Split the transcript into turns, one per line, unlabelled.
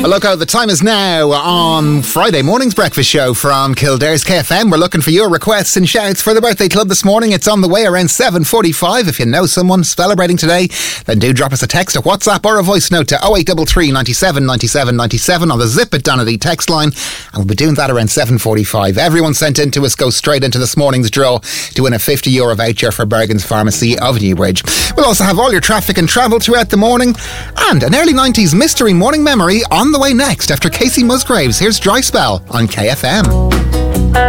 Well, look, the time is now on Friday morning's breakfast show from Kildare's KFM. We're looking for your requests and shouts for the birthday club this morning. It's on the way around 7:45. If you know someone celebrating today, then do drop us a text, a WhatsApp or a voice note to 0833 97 97 97 on the Zip It Donady text line, and we'll be doing that around 7:45. Everyone sent in to us goes straight into this morning's draw to win a €50 voucher for Bergen's Pharmacy of Newbridge. We'll also have all your traffic and travel throughout the morning, and an early 90s mystery morning memory on the way next after Casey Musgraves. Here's Dry Spell on KFM.